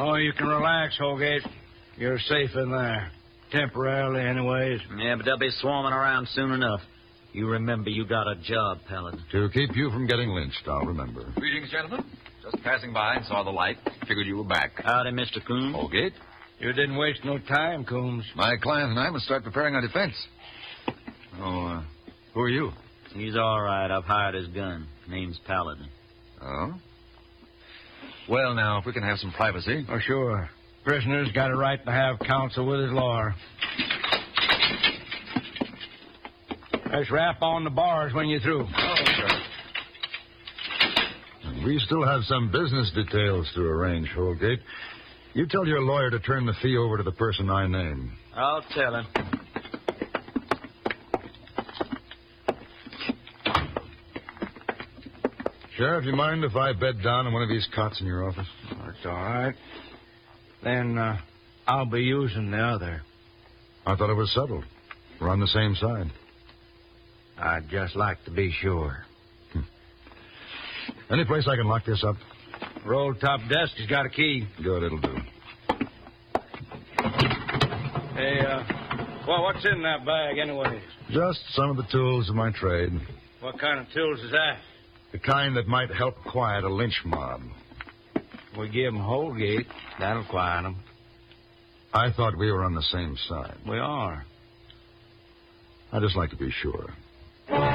Oh, you can relax, Holgate. You're safe in there. Temporarily, anyways. Yeah, but they'll be swarming around soon enough. You remember you got a job, Paladin. To keep you from getting lynched, I'll remember. Greetings, gentlemen. Just passing by and saw the light. Figured you were back. Howdy, Mr. Coombs. Holgate? You didn't waste no time, Coombs. My client and I must start preparing our defense. Oh, who are you? He's all right. I've hired his gun. Name's Paladin. Oh? Well, now, if we can have some privacy. Oh, sure. Prisoner's got a right to have counsel with his lawyer. Just rap on the bars when you're through. Oh, sure. We still have some business details to arrange, Holgate. You tell your lawyer to turn the fee over to the person I name. I'll tell him. Sheriff, you mind if I bed down on one of these cots in your office? That's all right. Then I'll be using the other. I thought it was settled. We're on the same side. I'd just like to be sure. Any place I can lock this up? Roll top desk has got a key. Good, it'll do. Hey, well, what's in that bag anyways? Just some of the tools of my trade. What kind of tools is that? The kind that might help quiet a lynch mob. We give 'em Holgate. That'll quiet 'em. I thought we were on the same side. We are. I'd just like to be sure.